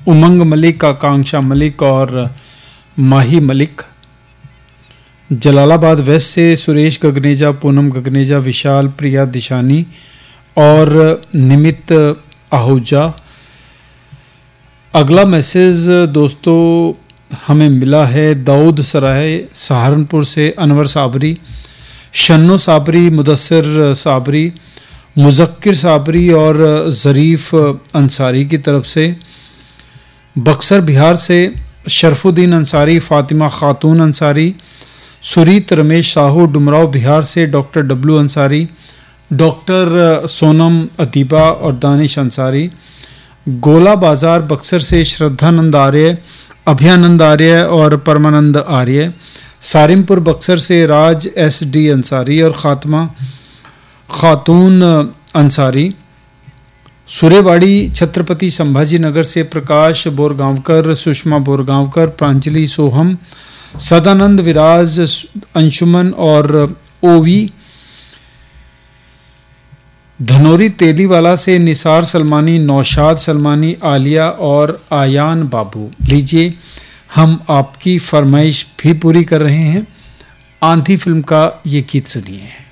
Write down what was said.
उमंग मलिक, आकांक्षा मलिक और माही मलिक। जलालाबाद वेस्ट से सुरेश गगनेजा, पूनम गगनेजा, विशाल, प्रिया दिशानी और निमित आहूजा। अगला मैसेज दोस्तों हमें मिला है दाऊद सराय सहारनपुर से अनवर साबरी, शन्नो साबरी, मुदस्सिर साबरी, मुज़क्किर साबरी और ज़रीफ़ अंसारी की तरफ से। बक्सर बिहार से शरफुद्दीन अंसारी, फ़ातिमा खातून अंसारी, सुरीत रमेश साहू। डुमराव बिहार से doctor W Ansari, doctor Sonam Adiba और दानिश अंसारी। गोला बाज़ार बक्सर से श्रद्धानंद आर्य, अभयानंद आर्य और परमानंद आर्य। सारिमपुर बक्सर से राज एस डी अंसारी और खात्मा खातून अंसारी। सुरेवाड़ी छत्रपति संभाजी नगर से प्रकाश बोरगांवकर, सुषमा बोरगांवकर, प्रांजलि सोहम, सदानंद विराज, अंशुमन और ओवी। धनोरी तेलीवाला से निसार सलमानी, नौशाद सलमानी, आलिया और आयान बाबू। लीजिए हम आपकी फरमाइश भी पूरी कर रहे हैं। आंधी फिल्म का ये गीत सुनिए।